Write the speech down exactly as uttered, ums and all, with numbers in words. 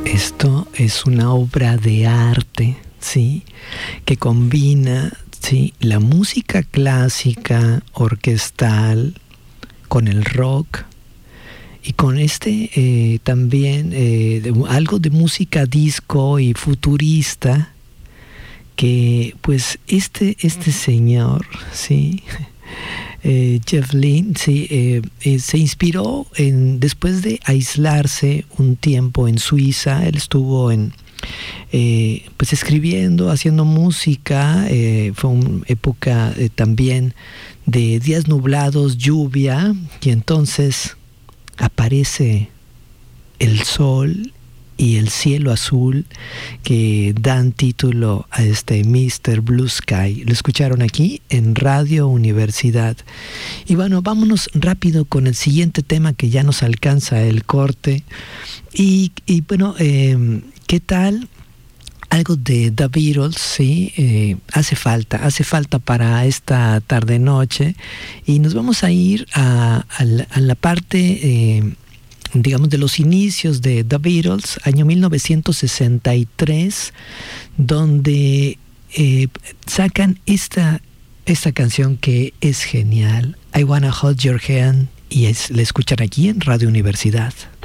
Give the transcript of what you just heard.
Esto es una obra de arte, ¿sí? Que combina, ¿sí?, la música clásica, orquestal, con el rock y con este eh, también eh, de, algo de música disco y futurista, que pues este, este señor, ¿sí? Eh, Jeff Lynne, sí, eh, eh, se inspiró en, después de aislarse un tiempo en Suiza. Él estuvo en eh, pues escribiendo, haciendo música. Eh, fue una época eh, también de días nublados, lluvia, y entonces aparece el sol y el cielo azul que dan título a este míster Blue Sky. Lo escucharon aquí en Radio Universidad. Y bueno, vámonos rápido con el siguiente tema, que ya nos alcanza el corte. Y, y bueno, eh, ¿qué tal? Algo de The Beatles, sí, eh, hace falta, hace falta para esta tarde-noche. Y nos vamos a ir a, a, la, a la parte... Eh, digamos, de los inicios de The Beatles, año mil novecientos sesenta y tres, donde eh, sacan esta, esta canción que es genial, I Wanna Hold Your Hand, y es, la escuchan aquí en Radio Universidad.